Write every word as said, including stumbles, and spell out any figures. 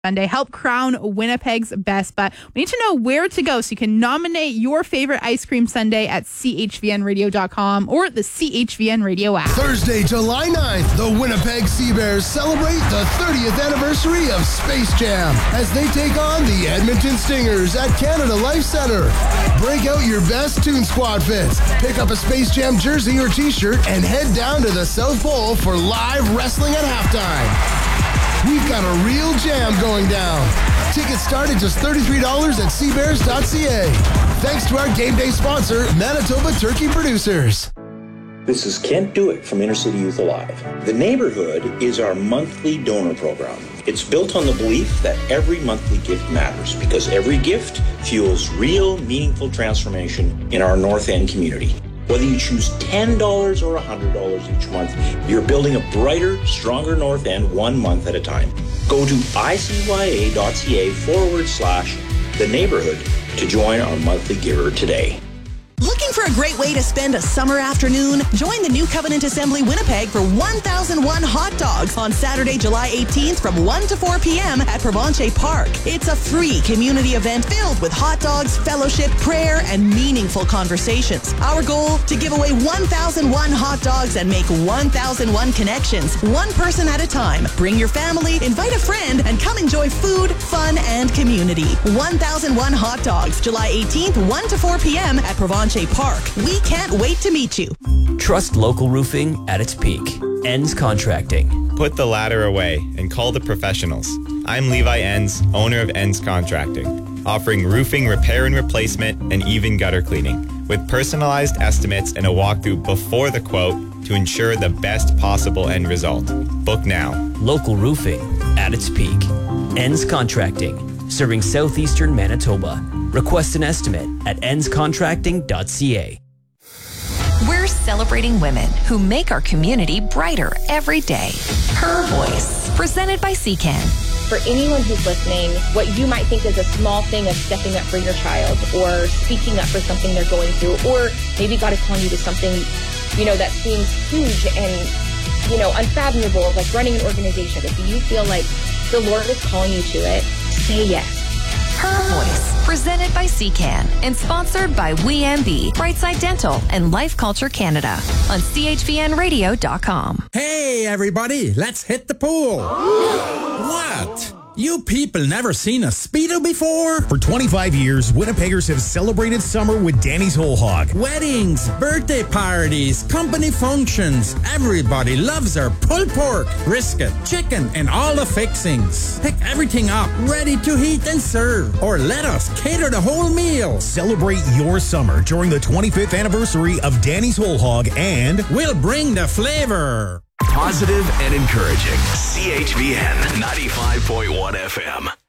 Sunday. Help crown Winnipeg's best, but we need to know where to go so you can nominate your favorite ice cream sundae at C H V N radio dot com or the C H V N Radio app. Thursday, July ninth, the Winnipeg Sea Bears celebrate the thirtieth anniversary of Space Jam as they take on the Edmonton Stingers at Canada Life Centre. Break out your best Toon Squad fits, pick up a Space Jam jersey or t-shirt, and head down to the South Pole for live wrestling at halftime. We've got a real jam going down. Tickets start at just thirty-three dollars at c bears dot c a. Thanks to our game day sponsor, Manitoba Turkey Producers. This is Kent Dewitt from Inner City Youth Alive. The Neighborhood is our monthly donor program. It's built on the belief that every monthly gift matters because every gift fuels real, meaningful transformation in our North End community. Whether you choose ten dollars or one hundred dollars each month, you're building a brighter, stronger North End one month at a time. Go to icya.ca forward slash the neighborhood to join our monthly giver today. Looking for a great way to spend a summer afternoon? Join the New Covenant Assembly Winnipeg for one thousand one Hot Dogs on Saturday, July eighteenth from one to four p.m. at Provencher Park. It's a free community event filled with hot dogs, fellowship, prayer, and meaningful conversations. Our goal? To give away one thousand one hot dogs and make one thousand one connections, one person at a time. Bring your family, invite a friend, and come enjoy food, fun, and community. one thousand one Hot Dogs, July eighteenth, one to four p.m. at Provencher Park. We can't wait to meet you. Trust local roofing at its peak. Enns Contracting. Put the ladder away and call the professionals. I'm Levi Enns, owner of Enns Contracting, offering roofing repair and replacement and even gutter cleaning, with personalized estimates and a walkthrough before the quote to ensure the best possible end result. Book now. Local roofing at its peak. Enns Contracting, serving southeastern Manitoba. Request an estimate at enns contracting dot c a. We're celebrating women who make our community brighter every day. Her Voice, presented by C C A N. For anyone who's listening, what you might think is a small thing of stepping up for your child or speaking up for something they're going through, or maybe God is calling you to something, you know, that seems huge and, you know, unfathomable, like running an organization. If you feel like the Lord is calling you to it, say yes. Her Voice, presented by C C A N and sponsored by We M B, Brightside Dental, and Life Culture Canada on C H V N radio dot com. Hey, everybody, let's hit the pool. What? You people never seen a Speedo before? For twenty-five years, Winnipeggers have celebrated summer with Danny's Whole Hog. Weddings, birthday parties, company functions. Everybody loves our pulled pork, brisket, chicken, and all the fixings. Pick everything up, ready to heat and serve. Or let us cater the whole meal. Celebrate your summer during the twenty-fifth anniversary of Danny's Whole Hog, and we'll bring the flavor. Positive and encouraging. C H V N ninety-five point one F M.